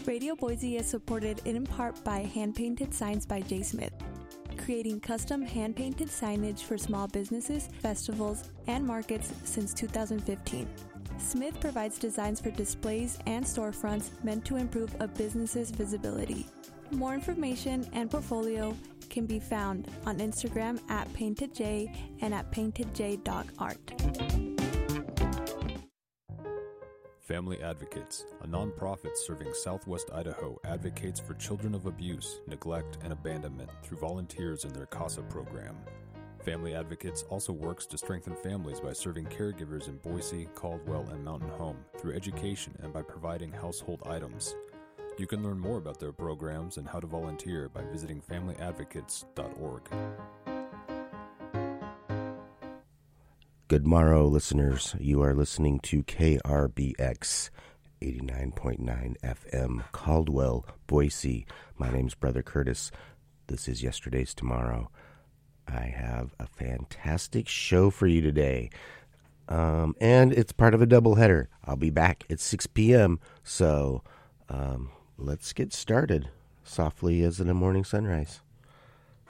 Radio Boise is supported in part by Hand-Painted Signs by J. Smith, creating custom hand-painted signage for small businesses, festivals, and markets since 2015. Smith provides designs for displays and storefronts meant to improve a business's visibility. More information and portfolio can be found on Instagram at PaintedJ and at paintedj.art. Family Advocates, a nonprofit serving Southwest Idaho, advocates for children of abuse, neglect, and abandonment through volunteers in their CASA program. Family Advocates also works to strengthen families by serving caregivers in Boise, Caldwell, and Mountain Home through education and by providing household items. You can learn more about their programs and how to volunteer by visiting familyadvocates.org. Good morrow, listeners. You are listening to KRBX 89.9 FM, Caldwell, Boise. My name's Brother Curtis. This is Yesterday's Tomorrow. I have a fantastic show for you today. And it's part of a doubleheader. I'll be back at 6 p.m., so let's get started softly as in a morning sunrise.